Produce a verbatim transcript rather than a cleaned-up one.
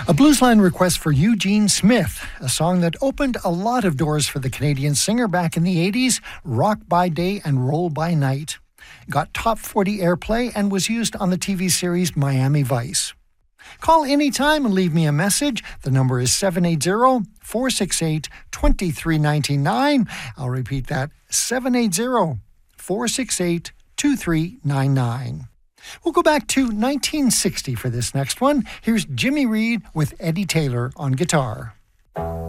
A Bluesline request for Eugene Smith, a song that opened a lot of doors for the Canadian singer back in the eighties, Rock by Day and Roll by Night. Got top forty airplay and was used on the T V series Miami Vice. Call anytime and leave me a message. The number is seven eight zero, four six eight, two three nine nine. I'll repeat that, seven eight zero, four six eight, two three nine nine. We'll go back to nineteen sixty for this next one. Here's Jimmy Reed with Eddie Taylor on guitar.